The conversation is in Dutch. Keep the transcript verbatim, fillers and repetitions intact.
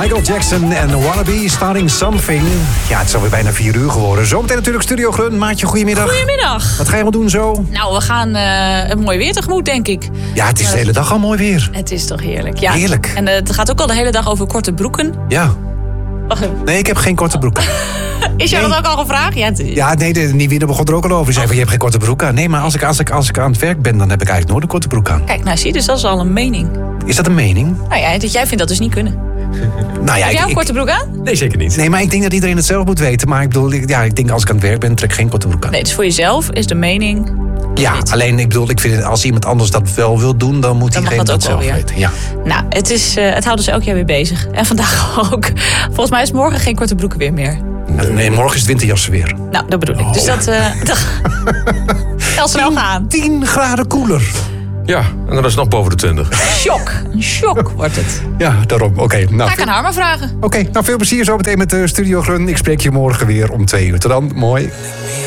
Michael Jackson en Wannabe Starting Something. Ja, het is alweer bijna vier uur geworden. Zometeen natuurlijk Studio Grun. Maatje, goedemiddag. Goedemiddag. Wat ga je allemaal doen zo? Nou, we gaan uh, het mooi weer tegemoet, denk ik. Ja, het is maar de hele dag al mooi weer. Het is toch heerlijk. Ja. Heerlijk. En uh, het gaat ook al de hele dag over korte broeken. Ja. Wacht even. Nee, ik heb geen korte broek. Is jou nee. dat ook al gevraagd? Ja, het... ja nee, de Nieuwiener begon er ook al over. Hij zei van, je hebt geen korte broek aan. Nee, maar als ik, als, ik, als ik aan het werk ben, dan heb ik eigenlijk nooit een korte broek aan. Kijk, nou zie je, dus dat is al een mening. Is dat een mening? Nou ja, dat jij vindt dat dus niet kunnen. Nou ja, heb jij ik, een korte broek aan? Nee, zeker niet. Nee, maar ik denk dat iedereen het zelf moet weten. Maar ik bedoel, ik, ja, ik denk als ik aan het werk ben, trek ik geen korte broek aan. Nee, dus voor jezelf is de mening... Ja, niet. alleen ik bedoel, ik vind het, als iemand anders dat wel wil doen, dan moet Dan mag iedereen dat dat, ook wel zelf weer. weten. Ja. Nou, het, is, uh, het houdt dus elk jaar weer bezig. En vandaag ook. Volgens mij is morgen geen korte broeken weer meer. Nee, morgen is het winterjassen weer. Nou, dat bedoel ik. Oh. Dus dat... Uh, dat zal snel gaan. tien graden koeler. Ja, en dan is het nog boven de twintig. Shock. Een shock wordt het. Ja, daarom. Oké, okay, nou, Ga ik aan Harma vragen. Oké, okay, nou veel plezier zo meteen met de Studio Grun. Ik spreek je morgen weer om twee uur. Tot dan, mooi.